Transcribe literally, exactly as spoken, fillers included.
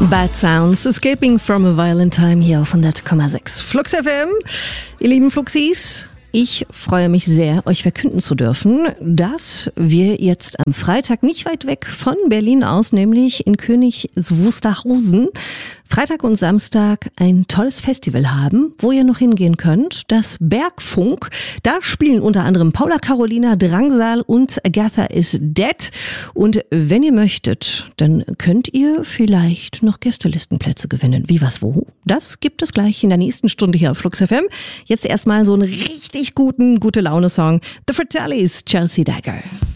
Bad Sounds, Escaping from a Violent Time hier auf hundert Komma sechs Flux F M. Ihr lieben Fluxis, ich freue mich sehr, euch verkünden zu dürfen, dass wir jetzt am Freitag nicht weit weg von Berlin aus, nämlich in Königs Wusterhausen, Freitag und Samstag ein tolles Festival haben, wo ihr noch hingehen könnt. Das Bergfunk, da spielen unter anderem Paula Carolina, Drangsal und Agatha is Dead. Und wenn ihr möchtet, dann könnt ihr vielleicht noch Gästelistenplätze gewinnen. Wie, was, wo? Das gibt es gleich in der nächsten Stunde hier auf Flux F M. Jetzt erstmal so einen richtig guten, gute Laune-Song. The Fratellis, Chelsea Dagger.